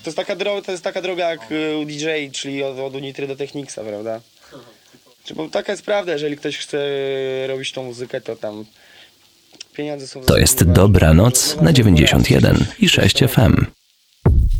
To jest taka droga jak u DJ, czyli od Unitry do Technicsa, prawda? Bo taka jest prawda, jeżeli ktoś chce robić tą muzykę, to tam pieniądze są... To jest Dobranoc na 91 i 6 FM.